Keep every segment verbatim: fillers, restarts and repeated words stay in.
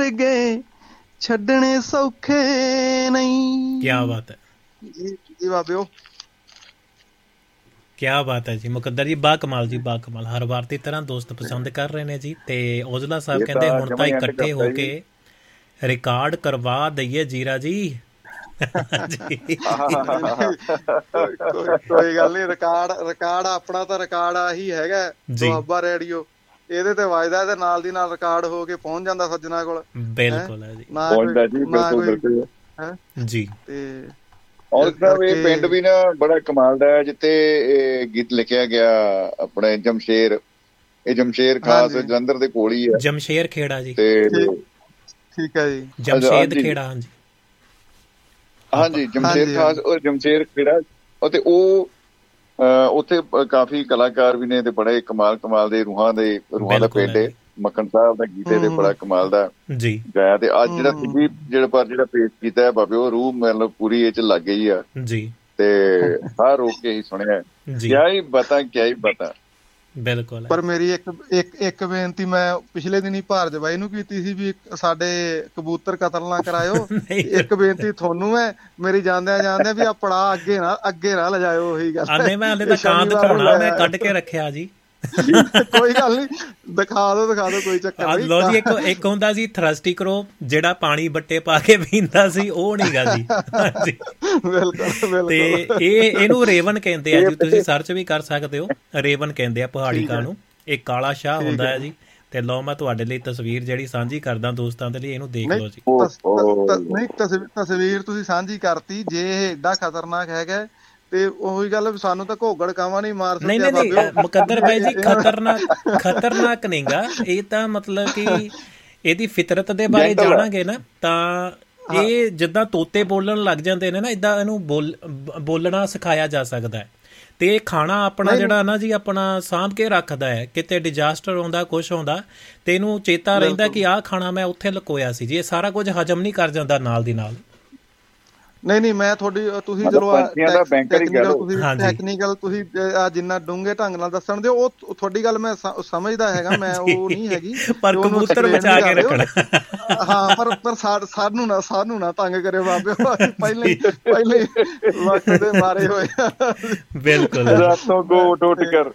ਵਰਗੇ ਛੱਡਣੇ ਸੌਖੇ ਨਹੀਂ। ਕਿਆ ਬਾਤ ਹੈ ਜੀ ਜੀ ਬਾਬਿਓ, ਕਿਆ ਬਾਤ ਹੈ ਜੀ ਮੁਕੱਦਰ ਜੀ, ਬਾ ਕਮਾਲ ਜੀ, ਬਾ ਕਮਾਲ। ਹਰ ਵਾਰ ਦੀ ਤਰ੍ਹਾਂ ਦੋਸਤ ਪਸੰਦ ਕਰ ਰਹੇ ਨੇ ਜੀ। ਤੇ ਔਜਲਾ ਸਾਹਿਬ ਕਹਿੰਦੇ ਹੁਣ ਤਾਂ ਇਕੱਠੇ ਹੋ ਕੇ ਰਿਕਾਰਡ ਕਰਵਾ ਦਈਏ ਜੀਰਾ ਜੀ। ਕੋਈ ਗੱਲ ਨੀ, ਰਿਕਾਰਡ ਰਿਕਾਰਡ ਆਪਣਾ ਤਾਂ ਰਿਕਾਰਡ ਆਹੀ ਹੈਗਾ ਦੁਆਬਾ ਰੇਡੀਓ, ਇਹਦੇ ਤੇ ਵੱਜਦਾ ਤੇ ਨਾਲ ਦੀ ਨਾਲ ਰਿਕਾਰਡ ਹੋ ਕੇ ਪਹੁੰਚ ਜਾਂਦਾ ਸੱਜਣਾ ਕੋਲ। ਬਿਲਕੁਲ ਹੈ ਜੀ ਜੀ। ਤੇ ਔਰ ਇਹ ਪਿੰਡ ਵੀ ਨਾ ਬੜਾ ਕਮਾਲ ਦਾ ਹੈ, ਜਿੱਥੇ ਇਹ ਗੀਤ ਲਿਖਿਆ ਗਿਆ ਆਪਣੇ ਜਮਸ਼ੇਰ, ਇਹ ਜਮਸ਼ੇਰ ਖਾਸ ਜਲੰਧਰ ਦੇ ਕੋਲ ਹੀ ਹੈ, ਜਮਸ਼ੇਰ ਖੇੜਾ ਜੀ। ਤੇ ਠੀਕ ਹੈ ਜੀ, ਜਮਸ਼ੇਦ ਖੇੜਾ। ਹਾਂਜੀ ਹਾਂਜੀ, ਜਮਸ਼ੇਰ ਖਾਸ ਔਰ ਜਮਸ਼ੇਰ ਖੇੜਾ। ਅਤੇ ਉਹ ਉੱਥੇ ਕਾਫੀ ਕਲਾਕਾਰ ਵੀ ਨੇ ਤੇ ਬੜੇ ਕਮਾਲ ਕਮਾਲ ਦੇ ਰੂਹਾਂ ਦੇ ਰੂਹਾਂ ਦਾ ਪਿੰਡ ਹੈ। ਮੱਖਣ ਸਾਹਿਬ ਦਾ ਗੀਤੇ ਤੇ ਬੜਾ ਕਮਾਲ ਦਾ ਜੀ ਗਾਇਆ। ਤੇ ਅੱਜ ਜਿਹੜਾ ਸੰਗੀਤ ਜਿਹੜਾ ਪਰ ਜਿਹੜਾ ਪੇਸ਼ ਕੀਤਾ ਹੈ ਬਾਬੇ, ਉਹ ਰੂਹ ਮਤਲਬ ਪੂਰੀ ਇਹ ਚ ਲੱਗ ਗਈ ਆ ਜੀ। ਤੇ ਸਾਹ ਰੋਕ ਕੇ ਹੀ ਸੁਣਿਆ, ਕਿਆ ਹੀ ਬਤਾ ਕਿਆ ਹੀ ਬਤਾ। ਬਿਲਕੁਲ। ਪਰ ਮੇਰੀ ਇੱਕ ਇੱਕ ਇੱਕ ਬੇਨਤੀ ਮੈਂ ਪਿਛਲੇ ਦਿਨੀ ਭਾਰਤ ਬਾਈ ਨੂੰ ਕੀਤੀ ਸੀ ਵੀ ਸਾਡੇ ਕਬੂਤਰ ਕਤਲ ਨਾ ਕਰਾਇਓ। ਇੱਕ ਬੇਨਤੀ ਤੁਹਾਨੂੰ ਹੈ ਮੇਰੀ, ਜਾਂਦਿਆਂ ਜਾਂਦਿਆਂ ਵੀ ਆ ਪੜਾ ਅੱਗੇ ਨਾ ਅੱਗੇ ਨਾ ਲਿਜਾਇਓ। ਉਹੀ ਗੱਲ ਆਨੇ ਮੈਂ ਹਲੇ ਤਾਂ ਕਾਂ ਦਿਖਾਉਣਾ, ਮੈਂ ਕੱਢ ਕੇ ਰੱਖਿਆ ਜੀ। ਕੋਈ ਗੱਲ ਨੀ, ਦਿਖਾ ਦੋ ਦਿਖਾ ਦੋ, ਕੋਈ ਚੱਕਰ ਨਹੀਂ। ਲੋ ਜੀ, ਇੱਕ ਇੱਕ ਹੁੰਦਾ ਸੀ ਥਰਸਟੀ ਕਰੋ ਜਿਹੜਾ ਪਾਣੀ ਬੱਟੇ ਪਾ ਕੇ ਪੀਂਦਾ ਸੀ, ਉਹ ਨੀ ਗਾ ਜੀ। ਤੇ ਇਹ ਇਹਨੂੰ ਰੇਵਨ ਕਹਿੰਦੇ ਆ ਜੀ, ਤੁਸੀਂ ਸਰਚ ਵੀ ਕਰ ਸਕਦੇ ਹੋ। ਰੇਵਨ ਕਹਿੰਦੇ ਆ ਪਹਾੜੀ ਕਾਂ ਨੂੰ। ਇਹ ਕਾਲਾ ਸ਼ਾਹ ਹੁੰਦਾ ਹੈ ਜੀ। ਤੇ ਲਓ ਮੈਂ ਤੁਹਾਡੇ ਲਈ ਤਸਵੀਰ ਜਿਹੜੀ ਸਾਂਝੀ ਕਰਦਾ ਦੋਸਤਾਂ ਦੇ ਲਈ, ਇਹਨੂੰ ਦੇਖ ਲਓ ਜੀ। ਨਹੀਂ, ਤਸਵੀਰ ਤੁਸੀਂ ਸਾਂਝੀ ਕਰਤੀ। ਜੇ ਇਹ ਏਡਾ ਖਤਰਨਾਕ ਹੈਗਾ ਤੇ ਉਹੀ ਗੱਲ, ਸਾਨੂੰ ਤਾਂ ਘੋਗੜ ਕਾਵਾਂ ਨਹੀਂ ਮਾਰ ਨਹੀਂ ਨਹੀਂ ਨਹੀਂ ਮੁਕੱਦਰ ਬਾਈ ਜੀ, ਖਤਰਨਾਕ ਖਤਰਨਾਕ ਨਹੀਂ ਗਾ ਇਹ ਤਾਂ। ਮਤਲਬ ਕਿ ਇਹਦੀ ਫਿਤਰਤ ਦੇ ਬਾਰੇ ਜਾਣਾਂਗੇ ਨਾ ਤਾਂ ਇਹ ਜਿੱਦਾਂ ਤੋਤੇ ਬੋਲਣ ਲੱਗ ਜਾਂਦੇ ਨੇ ਨਾ, ਏਦਾਂ ਇਹਨੂੰ ਬੋਲ ਬੋਲਣਾ ਸਿਖਾਇਆ ਜਾ ਸਕਦਾ ਹੈ। ਤੇ ਇਹ ਖਾਣਾ ਆਪਣਾ ਜਿਹੜਾ ਨਾ ਜੀ ਆਪਣਾ ਸਾਂਭ ਕੇ ਰੱਖਦਾ ਹੈ। ਕਿਤੇ ਡਿਜ਼ਾਸਟਰ ਆਉਂਦਾ, ਕੁਛ ਆਉਂਦਾ, ਤੇ ਇਹਨੂੰ ਚੇਤਾ ਰਹਿੰਦਾ ਕਿ ਆਹ ਖਾਣਾ ਮੈਂ ਉੱਥੇ ਲੁਕੋਇਆ ਸੀ ਜੀ। ਇਹ ਸਾਰਾ ਕੁਝ ਹਜਮ ਨਹੀਂ ਕਰ ਜਾਂਦਾ ਨਾਲ ਦੀ ਨਾਲ। ਨਹੀਂ ਨਹੀਂ, ਮੈਂ ਤੁਹਾਡੀ ਤੁਸੀਂ ਚਲੋ ਟੈਕਨੀਕਲ ਤੁਸੀਂ ਜਿੰਨਾ ਡੂੰਘੇ ਢੰਗ ਨਾਲ ਦੱਸਣ ਦਿਓ, ਉਹ ਤੁਹਾਡੀ ਗੱਲ ਮੈਂ ਸਮਝਦਾ ਹੈਗਾ, ਮੈਂ ਉਹ ਨਹੀਂ ਹੈਗੀ। ਪਰ ਕਬੂਤਰ ਬਚਾ ਕੇ ਰੱਖਣਾ। ਹਾਂ, ਪਰ ਪਰ ਸਾਨੂੰ ਨਾ ਸਾਨੂੰ ਨਾ ਤੰਗ ਕਰਿਓ ਬਾਬੇ, ਪਹਿਲੇ ਪਹਿਲੇ ਵਕਤ ਦੇ ਮਾਰੇ ਹੋਏ। ਬਿਲਕੁਲ। ਰਾਤੋਂ ਗੋ ਟੁੱਟ ਕਰ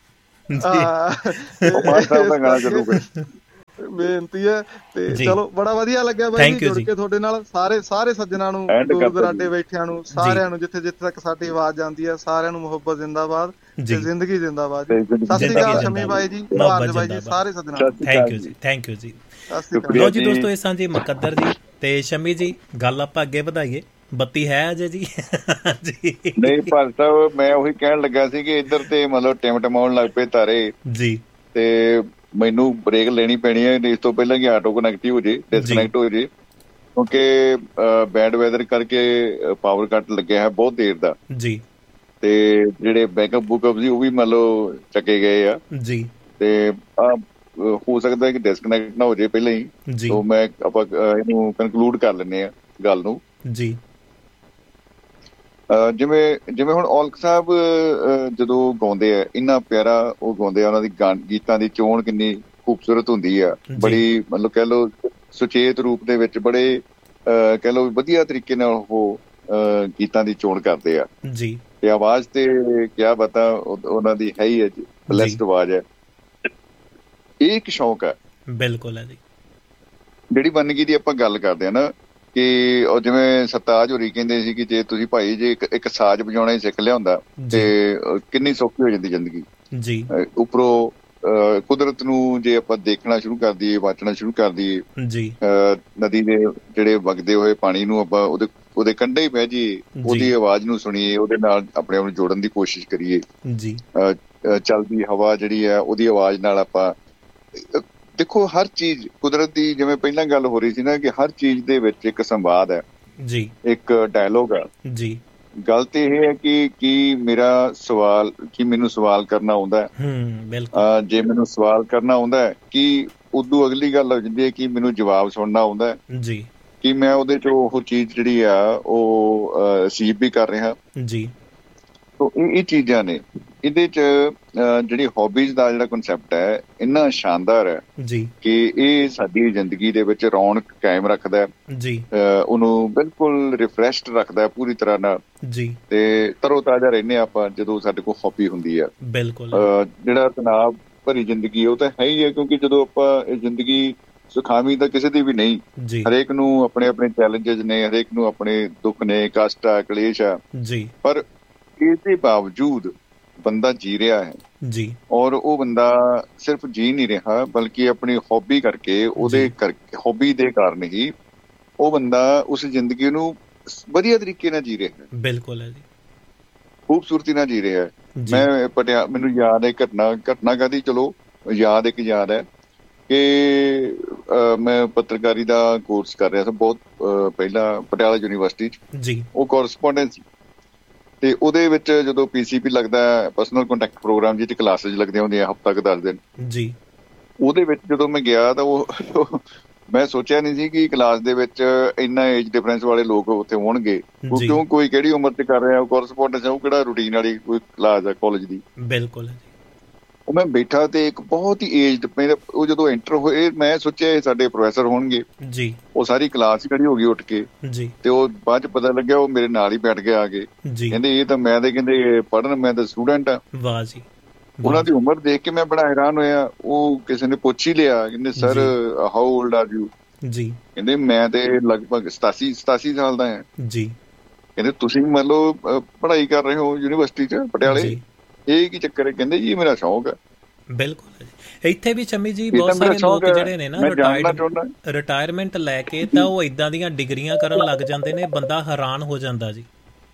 ਬੇਨਤੀ ਹੈ। ਤੇ ਚਲੋ ਬੜਾ ਵਧੀਆ ਲੱਗਿਆ ਬਾਈ ਜੁੜ ਕੇ ਤੁਹਾਡੇ ਨਾਲ। ਸਾਰੇ ਸਾਰੇ ਸੱਜਣਾਂ ਨੂੰ, ਦੂਰ ਦਰਾਡੇ ਬੈਠਿਆਂ ਨੂੰ, ਸਾਰਿਆਂ ਨੂੰ, ਜਿੱਥੇ ਜਿੱਥੇ ਤੱਕ ਸਾਡੀ ਆਵਾਜ਼ ਜਾਂਦੀ ਹੈ, ਸਾਰਿਆਂ ਨੂੰ ਮੁਹੱਬਤ ਜ਼ਿੰਦਾਬਾਦ ਤੇ ਜ਼ਿੰਦਗੀ ਜ਼ਿੰਦਾਬਾਦ। ਸਤਿ ਸ਼੍ਰੀ ਅਕਾਲ ਸ਼ਮੀ ਬਾਈ ਜੀ, ਭਾਰਤ ਬਾਈ ਜੀ, ਸਾਰੇ ਸੱਜਣਾਂ ਨੂੰ ਥੈਂਕ ਯੂ ਜੀ, ਥੈਂਕ ਯੂ ਜੀ। ਲੋ ਜੀ ਦੋਸਤੋ, ਇਹ ਸਾਂਝੇ ਮੁਕੱਦਰ ਜੀ ਤੇ ਸ਼ਮੀ ਜੀ। ਗੱਲ ਆਪਾਂ ਅੱਗੇ ਵਧਾਈਏ। ਬੱਤੀ ਹੈ ਅਜੇ ਜੀ? ਨਹੀਂ ਭਾਰਤ ਸਾਹਿਬ, ਮੈਂ ਉਹੀ ਕਹਿਣ ਲੱਗਾ ਸੀ ਕਿ ਇੱਧਰ ਤੇ ਮਤਲਬ ਟਿਮਟਮਾਉਣ ਲੱਗ ਪਏ ਤਾਰੇ ਜੀ। ਤੇ ਮੈਨੂੰ ਬ੍ਰੇਕ ਲੈਣੀ ਪੈਣੀ ਹੈ ਇਸ ਤੋਂ ਪਹਿਲਾਂ ਕਿ ਆਟੋ ਕਨੈਕਟ ਹੋ ਜੇ, ਡਿਸਕਨੈਕਟ ਹੋ ਜੇ, ਕਿਉਂਕਿ ਬੈਡ ਵੈਦਰ ਕਰਕੇ ਪਾਵਰ ਕੱਟ ਲੱਗਿਆ ਹੈ ਬਹੁਤ ਦੇਰ ਦਾ ਜੀ। ਤੇ ਜਿਹੜੇ ਬੈਕਅਪ ਬੁਕਅਪ ਸੀ ਉਹ ਵੀ ਮੰਨ ਲਓ ਚੱਕੇ ਗਏ ਆ ਜੀ। ਤੇ ਹੋ ਸਕਦਾ ਕਿ ਡਿਸਕਨੈਕਟ ਨਾ ਹੋ ਜੇ ਪਹਿਲਾਂ ਹੀ। ਸੋ ਮੈਂ ਆਪਾਂ ਇਹਨੂੰ ਕਨਕਲੂਡ ਕਰ ਲੈਂਦੇ ਹਾਂ ਗੱਲ ਨੂੰ ਜੀ। ਜਿਵੇਂ ਜਿਵੇਂ ਹੁਣ ਔਲਖ ਸਾਹਿਬ ਜਦੋਂ ਗਾਉਂਦੇ ਆ, ਇੰਨਾ ਪਿਆਰਾ ਉਹ ਗਾਉਂਦੇ ਆ, ਉਹਨਾਂ ਦੀ ਗਾ ਗੀਤਾਂ ਦੀ ਚੋਣ ਕਿੰਨੀ ਖੂਬਸੂਰਤ ਹੁੰਦੀ ਆ, ਬੜੀ ਮਤਲਬ ਕਹਿ ਲਓ ਸੁਚੇਤ ਰੂਪ ਦੇ ਵਿੱਚ, ਬੜੇ ਕਹਿ ਲਓ ਵਧੀਆ ਤਰੀਕੇ ਨਾਲ ਉਹ ਗੀਤਾਂ ਦੀ ਚੋਣ ਕਰਦੇ ਆ ਜੀ। ਤੇ ਆਵਾਜ਼ ਤੇ ਕਿਆ ਬਤਾ ਉਹਨਾਂ ਦੀ ਹੈ ਹੀ ਹੈ ਜੀ, ਬਲੈਸਡ ਆਵਾਜ਼ ਹੈ। ਇਹ ਇੱਕ ਸ਼ੌਂਕ ਹੈ। ਬਿਲਕੁਲ ਹੈ ਜੀ। ਜਿਹੜੀ ਬੰਦਗੀ ਦੀ ਆਪਾਂ ਗੱਲ ਕਰਦੇ ਹਾਂ ਨਾ, ਕਿ ਉਹ ਜਿਵੇਂ ਸਰਤਾਜ ਹੋਰੀ ਕਹਿੰਦੇ ਸੀ ਕਿ ਜੇ ਤੁਸੀਂ ਭਾਈ ਜੇ ਇੱਕ ਇੱਕ ਸਾਜ਼ ਵਜਾਉਣਾ ਹੀ ਸਿੱਖ ਲਿਆ ਹੁੰਦਾ ਤੇ ਕਿੰਨੀ ਸੌਖੀ ਹੋ ਜਾਂਦੀ ਜ਼ਿੰਦਗੀ ਜੀ। ਉੱਪਰੋਂ ਕੁਦਰਤ ਨੂੰ ਜੇ ਆਪਾਂ ਦੇਖਣਾ ਸ਼ੁਰੂ ਕਰ ਦਈਏ, ਵਾਚਣਾ ਸ਼ੁਰੂ ਕਰ ਦਈਏ ਜੀ, ਨਦੀ ਦੇ ਜਿਹੜੇ ਵਗਦੇ ਹੋਏ ਪਾਣੀ ਨੂੰ ਆਪਾਂ ਉਹਦੇ ਉਹਦੇ ਕੰਢੇ ਹੀ ਬਹਿ ਜਾਈਏ, ਉਹਦੀ ਆਵਾਜ਼ ਨੂੰ ਸੁਣੀਏ, ਉਹਦੇ ਨਾਲ ਆਪਣੇ ਆਪ ਨੂੰ ਜੋੜਨ ਦੀ ਕੋਸ਼ਿਸ਼ ਕਰੀਏ ਜੀ। ਚੱਲਦੀ ਹਵਾ ਜਿਹੜੀ ਹੈ ਉਹਦੀ ਆਵਾਜ਼ ਨਾਲ ਆਪਾਂ ਦੇਖੋ, ਹਰ ਚੀਜ਼ ਕੁਦਰਤ ਦੀ, ਜਿਵੇਂ ਪਹਿਲਾਂ ਗੱਲ ਹੋ ਰਹੀ ਸੀ ਨਾ ਕਿ ਹਰ ਚੀਜ਼ ਦੇ ਵਿੱਚ ਇੱਕ ਸੰਵਾਦ ਹੈ ਜੀ, ਇੱਕ ਡਾਇਲੋਗ ਹੈ ਜੀ। ਗੱਲ ਤੇ ਇਹ ਹੈ ਕਿ ਕੀ ਮੇਰਾ ਸਵਾਲ, ਕੀ ਮੈਨੂੰ ਸਵਾਲ ਕਰਨਾ ਆਉਂਦਾ ਹੈ? ਜੇ ਮੈਨੂੰ ਸਵਾਲ ਕਰਨਾ ਆਉਂਦਾ ਹੈ, ਕੀ ਉਦੋਂ ਅਗਲੀ ਗੱਲ ਹੋ ਜਾਂਦੀ ਹੈ ਕਿ ਮੈਨੂੰ ਜਵਾਬ ਸੁਣਨਾ ਆਉਂਦਾ ਹੈ ਜੀ, ਕਿ ਮੈਂ ਉਹਦੇ ਚ ਉਹ ਚੀਜ਼ ਜਿਹੜੀ ਆ ਉਹ ਰਿਸੀਵ ਵੀ ਕਰ ਰਿਹਾ ਜੀ। ਸੋ ਇਹ ਇਹ ਚੀਜ਼ਾਂ ਨੇ। ਇਹਦੇ ਚ ਜਿਹੜੀ ਹੌਬੀਜ਼ ਦਾ ਜਿਹੜਾ ਕਨਸੈਪਟ ਹੈ ਇੰਨਾ ਸ਼ਾਨਦਾਰ ਹੈ ਜੀ ਕਿ ਇਹ ਸਾਡੀ ਜ਼ਿੰਦਗੀ ਦੇ ਵਿੱਚ ਰੌਣਕ ਕਾਇਮ ਰੱਖਦਾ ਜੀ, ਉਹਨੂੰ ਬਿਲਕੁਲ ਰਿਫਰੈਸ਼ਡ ਰੱਖਦਾ ਪੂਰੀ ਤਰ੍ਹਾਂ ਨਾਲ ਜੀ, ਤੇ ਤਰੋ ਤਾਜ਼ਾ ਰਹਿੰਦੇ ਆਪਾਂ ਜਦੋਂ ਸਾਡੇ ਕੋਲ ਹੌਬੀ ਹੁੰਦੀ ਆ। ਬਿਲਕੁਲ ਜਿਹੜਾ ਤਣਾਅ ਭਰੀ ਜ਼ਿੰਦਗੀ ਉਹ ਤਾਂ ਹੈ ਹੀ ਹੈ, ਕਿਉਂਕਿ ਜਦੋਂ ਆਪਾਂ ਇਹ ਜ਼ਿੰਦਗੀ ਸੁਖਾਵੀਂ ਤਾਂ ਕਿਸੇ ਦੀ ਵੀ ਨਹੀਂ, ਹਰੇਕ ਨੂੰ ਆਪਣੇ ਆਪਣੇ ਚੈਲੰਜਸ ਨੇ, ਹਰੇਕ ਨੂੰ ਆਪਣੇ ਦੁੱਖ ਨੇ, ਕਸ਼ਟ ਆ, ਕਲੇਸ਼ ਆ ਜੀ, ਪਰ ਇਹਦੇ ਬਾਵਜੂਦ ਬੰਦਾ ਜੀ ਰਿਹਾ ਹੈ ਜੀ, ਔਰ ਉਹ ਬੰਦਾ ਸਿਰਫ ਜੀ ਨਹੀਂ ਰਿਹਾ ਬਲਕਿ ਆਪਣੀ ਹੌਬੀ ਕਰਕੇ, ਉਹਦੇ ਕਰਕੇ ਹੌਬੀ ਦੇ ਕਾਰਨ ਹੀ ਉਹ ਬੰਦਾ ਉਸ ਜ਼ਿੰਦਗੀ ਨੂੰ ਵਧੀਆ ਤਰੀਕੇ ਨਾਲ ਜੀ ਰਿਹਾ ਹੈ। ਬਿਲਕੁਲ ਹੈ ਜੀ, ਖੂਬਸੂਰਤੀ ਨਾਲ ਜੀ ਰਿਹਾ ਹੈ। ਮੈਂ ਪਟਿਆ ਮੈਨੂੰ ਯਾਦ ਹੈ ਘਟਨਾ ਘਟਨਾ ਕਾਹਦੀ ਚਲੋ ਯਾਦ ਇੱਕ ਯਾਦ ਹੈ ਕਿ ਮੈਂ ਪੱਤਰਕਾਰੀ ਦਾ ਕੋਰਸ ਕਰ ਰਿਹਾ ਸੀ ਬਹੁਤ ਪਹਿਲਾਂ ਪਟਿਆਲਾ ਯੂਨੀਵਰਸਿਟੀ 'ਚ ਜੀ, ਉਹ ਕੋਰਸਪੋਂਡੈਂਸ ਤੇ ਉਹਦੇ ਵਿੱਚ ਜਦੋਂ ਪੀ ਸੀ ਪੀ ਲੱਗਦਾ ਪਰਸਨਲ ਕੰਟੈਕਟ ਪ੍ਰੋਗਰਾਮ ਜਿਹਦੇ ਕਲਾਸਿਸ ਲੱਗਦੀਆਂ ਹੁੰਦੀਆਂ ਹਫ਼ਤਾ ਕੁ ਦਸ ਦਿਨ ਜੀ, ਉਹਦੇ ਵਿੱਚ ਜਦੋਂ ਮੈਂ ਗਿਆ ਤਾਂ ਉਹ ਮੈਂ ਸੋਚਿਆ ਨਹੀਂ ਸੀ ਕਿ ਕਲਾਸ ਦੇ ਵਿੱਚ ਇੰਨਾ ਏਜ ਡਿਫਰੈਂਸ ਵਾਲੇ ਲੋਕ ਉੱਥੇ ਹੋਣਗੇ, ਕਿਉਂ ਕੋਈ ਕਿਹੜੀ ਉਮਰ 'ਚ ਕਰ ਰਿਹਾ ਕੋਰਸਪੋਂਡੈਂਸ, ਉਹ ਕਿਹੜਾ ਰੂਟੀਨ ਵਾਲੀ ਕੋਈ ਕਲਾਸ ਹੈ ਕਾਲਜ ਦੀ। ਬਿਲਕੁਲ ਉਹ ਮੈਂ ਬੈਠਾ ਤੇ ਇੱਕ ਬਹੁਤ ਹੀ ਏਜਡ, ਉਹ ਜਦੋਂ ਐਂਟਰ ਹੋਏ ਮੈਂ ਸੋਚਿਆ ਇਹ ਸਾਡੇ ਪ੍ਰੋਫੈਸਰ ਹੋਣਗੇ ਜੀ, ਉਹ ਸਾਰੀ ਕਲਾਸ ਹੀ ਖੜੀ ਹੋ ਗਈ ਉੱਠ ਕੇ ਜੀ, ਤੇ ਉਹ ਬਾਅਦ ਚ ਪਤਾ ਲੱਗਿਆ ਉਹ ਮੇਰੇ ਨਾਲ ਹੀ ਬੈਠ ਕੇ ਆ ਗਏ, ਕਹਿੰਦੇ ਇਹ ਤਾਂ ਮੈਂ ਤੇ ਕਹਿੰਦੇ ਪੜ੍ਹਨ ਮੈਂ ਤਾਂ ਸਟੂਡੈਂਟ ਆ। ਵਾਹ ਜੀ, ਉਹਨਾਂ ਦੀ ਉਮਰ ਦੇਖ ਕੇ ਮੈਂ ਬੜਾ ਹੈਰਾਨ ਹੋਇਆ। ਉਹ ਕਿਸੇ ਨੇ ਪੁੱਛ ਹੀ ਲਿਆ, ਕਹਿੰਦੇ sir how old are you ਜੀ, ਕਹਿੰਦੇ ਮੈਂ ਤੇ ਲਗਭਗ ਸਤਾਸੀ ਸਤਾਸੀ ਸਾਲ ਦਾ ਹਾਂ ਜੀ, ਕਹਿੰਦੇ ਤੁਸੀਂ ਮੰਨ ਲਓ ਪੜ੍ਹਾਈ ਕਰ ਰਹੇ ਹੋ ਯੂਨੀਵਰਸਿਟੀ ਚ ਪਟਿਆਲੇ, ਇਹ ਕੀ ਚੱਕਰ ਹੈ? ਕਹਿੰਦੇ ਜੀ ਮੇਰਾ ਸ਼ੌਕ ਹੈ। ਬਿਲਕੁਲ ਜੀ, ਇੱਥੇ ਵੀ ਸ਼ਮੀ ਜੀ ਬਹੁਤ ਸਾਰੇ ਲੋਕ ਜਿਹੜੇ ਨੇ ਨਾ ਰਿਟਾਇਰਡ ਰਿਟਾਇਰਮੈਂਟ ਲੈ ਕੇ ਤਾਂ ਉਹ ਏਦਾਂ ਦੀਆਂ ਡਿਗਰੀਆਂ ਕਰਨ ਲੱਗ ਜਾਂਦੇ ਨੇ, ਬੰਦਾ ਹੈਰਾਨ ਹੋ ਜਾਂਦਾ ਜੀ।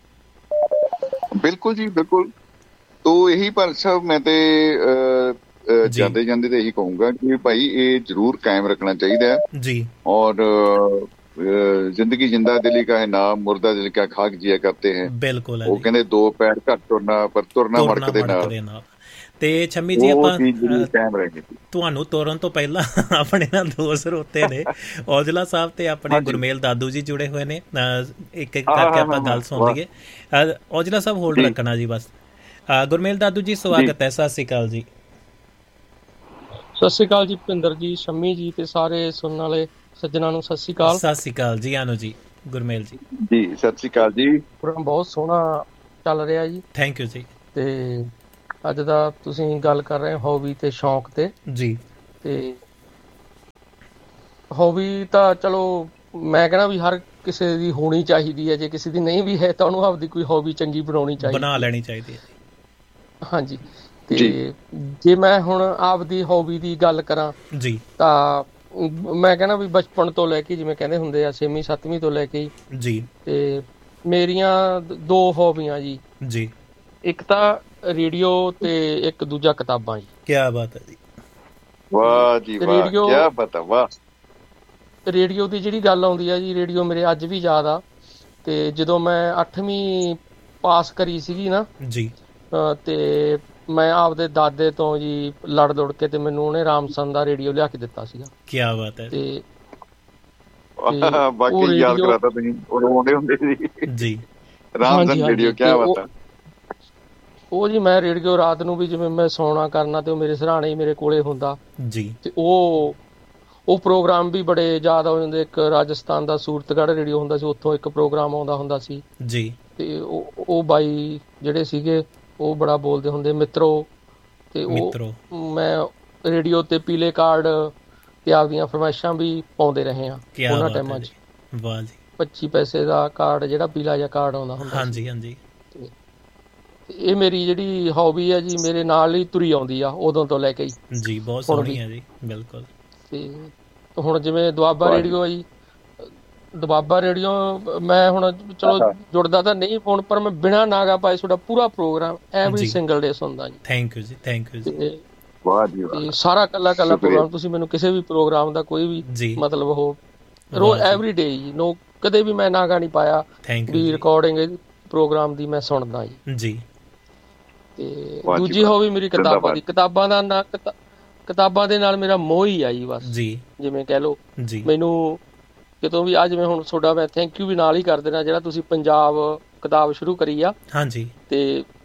ਬਿਲਕੁਲ ਜੀ ਬਿਲਕੁਲ। ਤੋ ਇਹੀ ਪਰ ਸਾਹਿਬ ਮੈਂ ਤੇ ਜਾਂਦੇ ਜਾਂਦੇ ਤੇ ਇਹੀ ਕਹੂੰਗਾ ਕਿ ਭਾਈ ਇਹ ਜ਼ਰੂਰ ਕਾਇਮ ਰੱਖਣਾ ਚਾਹੀਦਾ ਹੈ ਜੀ, ਔਰ ਜ਼ਿੰਦਗੀ ਜਿੰਦਾ ਦਿਲੀ ਕਾ ਹੈ ਨਾਮ, ਮੁਰਦਾ ਦਿਲ ਕਾ ਖਾਕ ਜੀਆ ਕਰਤੇ ਹੈ। ਬਿਲਕੁਲ ਉਹ ਕਹਿੰਦੇ ਦੋ ਪੈਰ ਘੱਟ ਤੁਰਨਾ ਪਰ ਤੁਰਨਾ ਮੜਕ ਦੇ ਨਾਲ। ਤੇ ਛੰਮੀ ਜੀ ਆਪਾਂ ਤੁਹਾਨੂੰ ਤੁਰਨ ਤੋਂ ਪਹਿਲਾਂ ਆਪਣੇ ਨਾਲ ਦੋ ਸਰੋਤੇ ਨੇ, ਔਜਲਾ ਸਾਹਿਬ ਤੇ ਆਪਣੇ ਗੁਰਮੇਲ ਦਾਦੂ ਜੀ ਜੁੜੇ ਹੋਏ ਨੇ, ਇੱਕ ਇੱਕ ਕਰਕੇ ਆਪਾਂ ਗੱਲ ਸੁਣ ਲਈਏ। ਔਜਲਾ ਸਾਹਿਬ ਹੋਲਡ ਰੱਖਣਾ ਜੀ ਬਸ। ਗੁਰਮੇਲ ਦਾਦੂ ਜੀ ਸਵਾਗਤ ਹੈ, ਸਤਿ ਸ਼੍ਰੀ ਅਕਾਲ ਜੀ। ਸਤਿ ਸ਼੍ਰੀ ਅਕਾਲ ਜੀ ਭਿੰਦਰ ਜੀ, ਸ਼ੰਮੀ ਜੀ ਤੇ ਸਾਰੇ ਸੁਣਨ ਵਾਲੇ ਸੱਜਣਾ ਨੂੰ ਸਤਿ ਸ਼੍ਰੀ ਅਕਾਲ। ਸਤਿ ਸ਼੍ਰੀ ਅਕਾਲ ਜੀ ਆਨੋ ਜੀ। ਗੁਰਮੇਲ ਜੀ ਜੀ ਸਤਿ ਸ਼੍ਰੀ ਅਕਾਲ ਜੀ। ਪ੍ਰੋਗਰਾਮ ਬਹੁਤ ਸੋਹਣਾ ਚੱਲ ਰਿਹਾ ਜੀ। ਥੈਂਕ ਯੂ ਜੀ। ਤੇ ਅੱਜ ਦਾ ਤੁਸੀਂ ਗੱਲ ਕਰ ਰਹੇ ਹੋ ਹੌਬੀ ਤੇ ਸ਼ੌਂਕ ਤੇ ਜੀ, ਤੇ ਹੌਬੀ ਤਾਂ ਚਲੋ ਮੈਂ ਕਹਿਣਾ ਵੀ ਹਰ ਕਿਸੇ ਦੀ ਹੋਣੀ ਚਾਹੀਦੀ ਹੈ, ਜੇ ਕਿਸੇ ਦੀ ਨਹੀਂ ਵੀ ਹੈ ਤਾਂ ਉਹਨੂੰ ਆਪਦੀ ਕੋਈ ਹੌਬੀ ਚੰਗੀ ਬਣਾਉਣੀ ਚਾਹੀਦੀ, ਬਣਾ ਲੈਣੀ ਚਾਹੀਦੀ ਹੈ। ਹਾਂਜੀ, ਤੇ ਜੇ ਮੈਂ ਹੁਣ ਆਪਦੀ ਹੌਬੀ ਦੀ ਗੱਲ ਕਰਾਂ ਜੀ ਤਾਂ ਮੈਂ ਕਹਿੰਦਾ ਵੀ ਬਚਪਨ ਤੋਂ ਲੈ ਕੇ, ਜਿਵੇਂ ਕਹਿੰਦੇ ਹੁੰਦੇ ਆ ਛੇਵੀਂ ਸੱਤਵੀਂ ਤੋਂ ਲੈ ਕੇ ਜੀ, ਤੇ ਮੇਰੀਆਂ ਦੋ ਹੌਬੀਆਂ ਜੀ ਜੀ, ਇੱਕ ਤਾਂ ਰੇਡੀਓ ਤੇ ਇੱਕ ਦੂਜਾ ਕਿਤਾਬਾਂ ਜੀ। ਕੀ ਬਾਤ ਹੈ ਜੀ, ਵਾਹ ਜੀ ਵਾਹ, ਕੀ ਬਾਤ ਹੈ, ਵਾਹ। ਰੇਡੀਓ ਦੀ ਜਿਹੜੀ ਗੱਲ ਆਉਂਦੀ ਆ ਜੀ, ਰੇਡੀਓ ਮੇਰੇ ਅੱਜ ਵੀ ਯਾਦ ਆ। ਤੇ ਜਦੋਂ ਮੈਂ ਅੱਠਵੀਂ ਪਾਸ ਕਰੀ ਸੀਗੀ ਨਾ ਜੀ, ਤੇ ਮੈਂ ਆਪਦੇ ਦਾਦੇ ਤੋਂ ਜੀ ਲੜ ਲੁੜ ਕੇ ਤੇ ਮੈਨੂੰ ਉਹਨੇ ਰਾਮਸਨ ਦਾ ਰੇਡੀਓ ਲਿਆ ਕੇ ਦਿੱਤਾ ਸੀਗਾ। ਕੀ ਬਾਤ ਹੈ। ਤੇ ਬਾਕੀ ਯਾਦ ਕਰਾਤਾ ਤੁਸੀਂ, ਉਹ ਰੋਂਦੇ ਹੁੰਦੇ ਸੀ ਜੀ, ਰਾਮਸਨ ਰੇਡੀਓ। ਕੀ ਬਾਤ ਹੈ। ਉਹ ਜੀ ਮੈਂ ਰੇਡੀਓ ਰਾਤ ਨੂੰ ਵੀ ਜਿਵੇਂ ਮੈਂ ਸੌਣਾ ਕਰਨਾ ਤੇ ਉਹ ਮੇਰੇ ਸਿਰਹਾਣੇ ਹੀ ਮੇਰੇ ਕੋਲੇ ਹੁੰਦਾ ਜੀ, ਤੇ ਉਹ ਉਹ ਪ੍ਰੋਗਰਾਮ ਵੀ ਬੜੇ ਯਾਦ ਆ ਜਾਂਦੇ। ਇੱਕ ਰਾਜਸਥਾਨ ਦਾ ਸੂਰਤਗੜ੍ਹ ਰੇਡੀਓ ਹੁੰਦਾ ਸੀ, ਉੱਥੋਂ ਇੱਕ ਪ੍ਰੋਗਰਾਮ ਆਉਂਦਾ ਹੁੰਦਾ ਸੀ ਜੀ, ਤੇ ਉਹ ਉਹ ਬਾਈ ਜਿਹੜੇ ਸੀਗੇ ਉਹ ਬੜਾ ਬੋਲਦੇ ਹੁੰਦੇ ਮਿੱਤਰੋ, ਤੇ ਉਹ ਮੈਂ ਰੇਡੀਓ ਤੇ ਪੀਲੇ ਕਾਰਡ ਤੇ ਆਪਦੀਆਂ ਫਰਮਾਇਸ਼ਾਂ ਵੀ ਪਾਉਂਦੇ ਰਹੇ ਆ ਉਹਨਾਂ ਟਾਈਮਾਂ 'ਚ। ਵਾਹ ਜੀ, ਪੱਚੀ ਪੈਸੇ ਦਾ ਕਾਰਡ ਜਿਹੜਾ ਪੀਲਾ ਜਿਹਾ ਕਾਰਡ ਆਉਂਦਾ ਹੁੰਦਾ। ਹਾਂਜੀ ਹਾਂਜੀ। ਇਹ ਮੇਰੀ ਜਿਹੜੀ ਹੌਬੀ ਹੈ ਜੀ, ਮੇਰੇ ਨਾਲ ਹੀ ਤੁਰੀ ਆਉਂਦੀ ਆ ਉਦੋਂ ਤੋਂ ਲੈ ਕੇ ਜੀ। ਬਹੁਤ ਸੋਹਣੀ ਹੈ ਜੀ। ਬਿਲਕੁਲ। ਤੇ ਹੁਣ ਜਿਵੇਂ ਦੁਆਬਾ ਰੇਡੀਓ ਹੈ ਜੀ, ਦੁਆਬਾ ਰੇਡੀਓ ਮੈਂ ਹੁਣ ਚਲੋ ਜੁੜਦਾ ਤਾਂ ਨਹੀਂ ਫੋਨ, ਪਰ ਮੈਂ ਬਿਨਾਂ ਨਾਗਾ ਪਾਏ ਤੁਹਾਡਾ ਪੂਰਾ ਪ੍ਰੋਗਰਾਮ ਐਵਰੀ ਸਿੰਗਲ ਡੇ ਸੁਣਦਾ ਜੀ। ਥੈਂਕ ਯੂ ਜੀ, ਥੈਂਕ ਯੂ ਜੀ। ਵਾਹ ਜੀ ਵਾਹ। ਸਾਰਾ ਕੱਲਾ ਕੱਲਾ ਪ੍ਰੋਗਰਾਮ, ਤੁਸੀਂ ਮੈਨੂੰ ਕਿਸੇ ਵੀ ਪ੍ਰੋਗਰਾਮ ਦਾ ਕੋਈ ਵੀ ਮਤਲਬ ਉਹ ਰੋਜ਼ ਐਵਰੀ ਡੇ ਜੀ, ਨੋ ਕਦੇ ਵੀ ਮੈਂ ਨਾਗਾ ਨਹੀਂ ਪਾਇਆ ਵੀ ਰਿਕਾਰਡਿੰਗ ਪ੍ਰੋਗਰਾਮ ਦੀ ਮੈਂ ਸੁਣਦਾ ਜੀ ਜੀ। ਤੇ ਦੂਜੀ ਹੌਬੀ ਮੇਰੀ ਕਿਤਾਬਾਂ ਦੀ, ਕਿਤਾਬਾਂ ਦਾ ਨਾ ਕਿਤਾਬਾਂ ਦੇ ਨਾਲ ਮੇਰਾ ਮੋਹ ਹੀ ਆ ਜੀ ਬਸ ਜੀ, ਜਿਵੇਂ ਕਹਿ ਲਓ। ਮੈਨੂੰ ਕਿਤੋਂ ਵੀ ਅੱਜ ਮੈਂ ਹੁਣ ਤੁਹਾਡਾ ਮੈਂ ਥੈਂਕ ਯੂ ਵੀ ਨਾਲ ਹੀ ਕਰ ਦੇਣਾ ਜਿਹੜਾ ਤੁਸੀਂ ਪੰਜਾਬ ਕਿਤਾਬ ਸ਼ੁਰੂ ਕਰੀ ਆ। ਹਾਂਜੀ। ਤੇ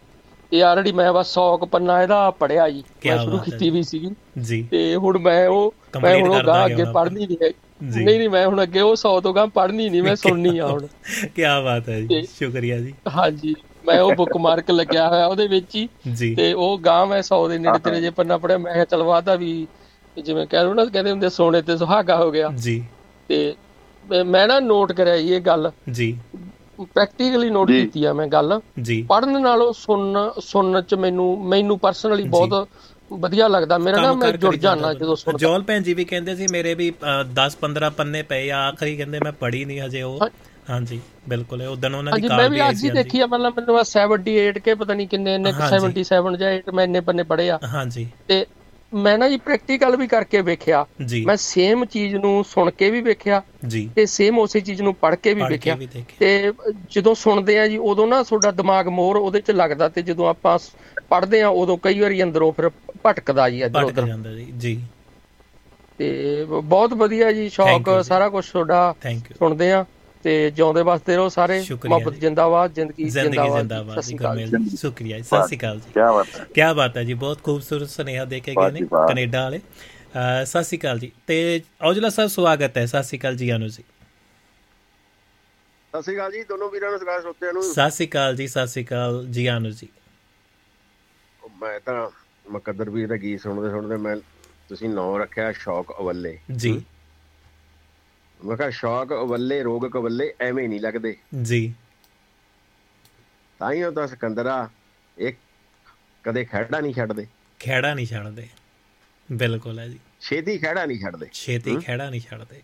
ਇਹ ਆਲਰੇਡੀ ਮੈਂ ਬਸ ਸੌ ਕੁ ਪੰਨਾ ਇਹਦਾ ਪੜਿਆ ਜੀ, ਮੈਂ ਸ਼ੁਰੂ ਕੀਤੀ ਵੀ ਸੀਗੀ ਤੇ ਹੁਣ ਮੈਂ ਉਹ ਮੈਂ ਹੁਣ ਉਹ ਗਾਂ ਅੱਗੇ ਪੜ੍ਹਨੀ ਨਹੀਂ ਹੈ। ਨਹੀਂ ਨਹੀਂ ਮੈਂ ਹੁਣ ਅੱਗੇ ਉਹ ਸੌ ਤੋਂ ਗਾਂ ਪੜ੍ਹਨੀ ਨਹੀਂ, ਮੈਂ ਸੁਣਨੀ ਆ ਹੁਣ। ਕੀ ਬਾਤ ਹੈ ਜੀ, ਸ਼ੁਕਰੀਆ ਜੀ। ਹਾਂਜੀ ਮੈਂ ਉਹ ਬੁੱਕ ਮਾਰਕ ਲੱਗਿਆ ਹੋਇਆ ਉਹਦੇ ਵਿੱਚ ਹੀ ਤੇ ਉਹ ਗਾਂ ਮੈਂ ਸੌ ਦੇ ਨੇੜੇ ਤੇੜੇ ਜੇ ਪੰਨਾ ਪੜਿਆ। ਮੈਂ ਕਿਹਾ ਚਲ ਵਾਦਾ ਵੀ ਜਿਵੇਂ ਕਹਿ ਲਓ ਨਾ ਕਹਿੰਦੇ ਹੁੰਦੇ ਸੋਨੇ ਤੇ ਸੁਹਾਗਾ ਹੋ ਗਿਆ ਜੀ। ਤੇ ਮੈਂ ਨਾ ਨੋਟ ਕਰਿਆ ਜੀ ਇਹ ਗੱਲ ਜੀ, ਪ੍ਰੈਕਟੀਕਲੀ ਨੋਟ ਕੀਤੀ ਆ ਮੈਂ ਗੱਲ। ਪੜ੍ਹਨ ਨਾਲੋਂ ਸੁਣਨ ਸੁਣਨ ਚ ਮੈਨੂੰ ਮੈਨੂੰ ਪਰਸਨਲੀ ਬਹੁਤ ਵਧੀਆ ਲੱਗਦਾ। ਮੇਰਾ ਨਾ ਮੈਂ ਜੁੜ ਜਾਣਾ ਜਦੋਂ ਸੁਣਦਾ। ਜੋਲ ਭੈਣ ਜੀ ਵੀ ਕਹਿੰਦੇ ਸੀ ਮੇਰੇ ਵੀ ਦਸ ਪੰਦਰਾਂ ਪੰਨੇ ਪਏ ਆ, ਆਖਰੀ ਕਹਿੰਦੇ ਮੈਂ ਪੜ੍ਹੀ ਨਹੀਂ ਹਜੇ ਉਹ। ਹਾਂਜੀ ਬਿਲਕੁਲ ਉਦੋਂ ਉਹਨਾਂ ਦੀ ਮੈਂ ਵੀ ਅੱਜ ਹੀ ਦੇਖੀ ਆ, ਮਤਲਬ ਮੈਨੂੰ ਅਠੱਤੀ ਕੇ ਪਤਾ ਨਹੀਂ ਕਿੰਨੇ ਇੰਨੇ ਸਤੱਤਰ ਜਾਂ ਅੱਠ ਮੈਂ ਇੰਨੇ ਪੰਨੇ ਪੜ੍ਹੇ ਆ। ਹਾਂਜੀ ਤੇ ਮੈਂ ਨਾ ਜੀ ਪ੍ਰੈਕਟੀਕਲ ਵੀ ਕਰਕੇ ਵੇਖਿਆ, ਮੈਂ ਸੇਮ ਚੀਜ਼ ਨੂੰ ਸੁਣ ਕੇ ਵੀ ਵੇਖਿਆ ਤੇ ਸੇਮ ਉਸੇ ਚੀਜ਼ ਨੂੰ ਪੜ੍ਹ ਕੇ ਵੀ ਵੇਖਿਆ। ਤੇ ਜਦੋਂ ਸੁਣਦੇ ਆ ਜੀ ਉਦੋਂ ਨਾ ਤੁਹਾਡਾ ਦਿਮਾਗ ਮੋਰ ਉਹਦੇ ਚ ਲੱਗਦਾ, ਤੇ ਜਦੋਂ ਆਪਾਂ ਪੜ੍ਹਦੇ ਆ ਉਦੋਂ ਕਈ ਵਾਰੀ ਅੰਦਰੋਂ ਫਿਰ ਭਟਕਦਾ ਜੀ ਇੱਧਰ ਉੱਧਰ ਜੀ। ਤੇ ਬਹੁਤ ਵਧੀਆ ਜੀ, ਸ਼ੌਕ ਸਾਰਾ ਕੁਛ ਤੁਹਾਡਾ ਸੁਣਦੇ ਆ ਤੇ ਜਿਉਂਦੇ ਵਸਦੇ ਰਹੋ ਸਾਰੇ। ਮੁਹੱਬਤ ਜਿੰਦਾਬਾਦ, ਜ਼ਿੰਦਗੀ ਜਿੰਦਾਬਾਦ। ਸਤਿ ਸ਼੍ਰੀ ਅਕਾਲ ਜੀ। ਸ਼ੁਕਰੀਆ ਜੀ, ਸਤਿ ਸ਼੍ਰੀ ਅਕਾਲ ਜੀ। ਕੀ ਬਾਤ ਹੈ, ਕੀ ਬਾਤ ਹੈ ਜੀ, ਬਹੁਤ ਖੂਬਸੂਰਤ ਸੁਨੇਹਾ ਦੇ ਕੇ ਗਏ ਨੇ ਕੈਨੇਡਾ ਵਾਲੇ। ਸਤਿ ਸ਼੍ਰੀ ਅਕਾਲ ਜੀ। ਤੇ ਔਜਲਾ ਸਾਹਿਬ ਸਵਾਗਤ ਹੈ। ਸਤਿ ਸ਼੍ਰੀ ਅਕਾਲ ਜੀ ਆਨੂ ਜੀ। ਸਤਿ ਸ਼੍ਰੀ ਅਕਾਲ ਜੀ ਦੋਨੋਂ ਵੀਰਾਂ ਨੂੰ, ਸਰਕਾਰ ਸਰੋਤਿਆਂ ਨੂੰ ਸਤਿ ਸ਼੍ਰੀ ਅਕਾਲ ਜੀ। ਸਤਿ ਸ਼੍ਰੀ ਅਕਾਲ ਜੀ ਆਨੂ ਜੀ। ਮੈਂ ਤਾਂ ਮੁਕੱਦਰ ਵੀਰ ਦਾ ਗੀਤ ਸੁਣਦੇ ਸੁਣਦੇ ਮੈਂ ਤੁਸੀਂ ਨਾਂ ਰੱਖਿਆ ਸ਼ੌਕ ਅਵੱਲੇ ਜੀ। ਮੈਂ ਕਿਹਾ ਸ਼ੌਕ ਅਵੱਲੇ ਰੋਗ ਕਵੱਲੇ ਐਵੇਂ ਨਹੀਂ ਲੱਗਦੇ ਜੀ। ਤਾਈਓ ਤਾਂ ਸਿਕੰਦਰਾ ਇਹ ਕਦੇ ਖਹਿੜਾ ਨਹੀਂ ਛੱਡਦੇ। ਖਹਿੜਾ ਨਹੀਂ ਛੱਡਦੇ, ਬਿਲਕੁਲ ਹੈ ਜੀ। ਛੇਤੀ ਖਹਿੜਾ ਨਹੀਂ ਛੱਡਦੇ, ਛੇਤੀ ਖਹਿੜਾ ਨਹੀਂ ਛੱਡਦੇ।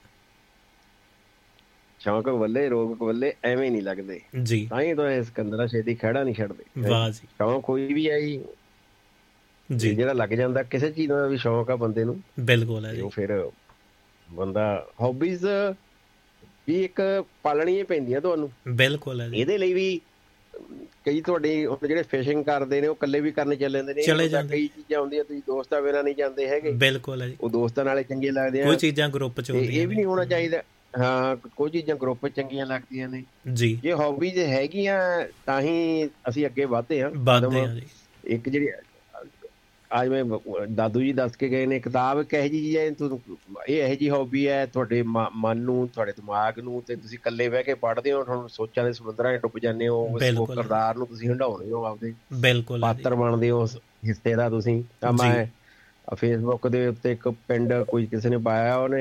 ਸ਼ੌਕ ਅਵੱਲੇ ਰੋਗ ਕਵੱਲੇ ਐਵੇਂ ਨਹੀਂ ਲੱਗਦੇ ਜੀ। ਤਾਈਓ ਤਾਂ ਇਹ ਸਿਕੰਦਰਾ ਛੇਤੀ ਖਹਿੜਾ ਨਹੀਂ ਛੱਡਦੇ। ਵਾਹ ਜੀ। ਸ਼ੌਕ ਕੋਈ ਵੀ ਹੈ ਜੀ ਜੀ, ਜਿਹੜਾ ਲੱਗ ਜਾਂਦਾ ਕਿਸੇ ਚੀਜ਼ ਦਾ ਵੀ ਸ਼ੌਕ ਆ ਬੰਦੇ ਨੂੰ, ਬਿਲਕੁਲ ਹੈ ਜੀ। ਉਹ ਫਿਰ ਬੰਦਾ ਹੌਬੀਜ਼ ਵੀ ਇੱਕ ਪਾਲਣੀਆਂ ਪੈਂਦੀਆਂ ਤੁਹਾਨੂੰ, ਬਿਲਕੁਲ ਹੈ। ਇਹਦੇ ਲਈ ਵੀ ਕਈ ਤੁਹਾਡੇ ਜਿਹੜੇ ਫਿਸ਼ਿੰਗ ਕਰਦੇ ਨੇ ਉਹ ਇਕੱਲੇ ਵੀ ਕਰਨੇ ਚੱਲ ਜਾਂਦੇ ਨੇ, ਕਈ ਚੀਜ਼ਾਂ ਹੁੰਦੀਆਂ ਤੁਸੀਂ ਦੋਸਤਾਂ ਬਿਨਾਂ ਨਹੀਂ ਜਾਂਦੇ ਹੈਗੇ। ਬਿਲਕੁਲ ਹੈ ਜੀ, ਉਹ ਦੋਸਤਾਂ ਨਾਲੇ ਚੰਗੇ ਲੱਗਦੇ ਆ। ਕੋਈ ਚੀਜ਼ਾਂ ਗਰੁੱਪ ਚ ਹੁੰਦੀਆਂ, ਇਹ ਵੀ ਨਹੀਂ ਹੋਣਾ ਚਾਹੀਦਾ। ਹਾਂ ਕੋਈ ਚੀਜ਼ਾਂ ਗਰੁੱਪ ਚੰਗੀਆਂ ਲੱਗਦੀਆਂ ਨੇ ਜੀ। ਜੇ ਹੌਬੀਜ਼ ਹੈਗੀਆਂ ਤਾਂ ਹੀ ਅਸੀਂ ਅੱਗੇ ਵੱਧਦੇ ਹਾਂ। ਇੱਕ ਜਿਹੜੀ ਅੱਜ ਮੈਂ ਦਾਦੂ ਜੀ ਦੱਸ ਕੇ ਗਏ ਨੇ ਕਿਤਾਬ ਇੱਕ ਇਹੋ ਜਿਹੀ ਚੀਜ਼ ਹੈ, ਇਹ ਇਹੋ ਜਿਹੀ ਹੌਬੀ ਹੈ ਤੁਹਾਡੇ ਮਨ ਨੂੰ, ਤੁਹਾਡੇ ਦਿਮਾਗ ਨੂੰ, ਤੇ ਤੁਸੀਂ ਇਕੱਲੇ ਬਹਿ ਕੇ ਪੜ੍ਹਦੇ ਹੋ, ਤੁਹਾਨੂੰ ਸੋਚਾਂ ਦੇ ਸਮੁੰਦਰਾਂ ਚ ਡੁੱਬ ਜਾਂਦੇ ਹੋ, ਉਸ ਕਿਰਦਾਰ ਨੂੰ ਤੁਸੀਂ ਹੰਢਾਉਂਦੇ ਹੋ, ਆਪਦੇ ਪਾਤਰ ਬਣਦੇ ਹੋ ਉਸ ਹਿੱਸੇ ਦਾ ਤੁਸੀਂ। ਤਾਂ ਮੈਂ ਫੇਸਬੁੱਕ ਦੇ ਉੱਤੇ ਇੱਕ ਪਿੰਡ ਕੋਈ ਕਿਸੇ ਨੇ ਪਾਇਆ, ਉਹਨੇ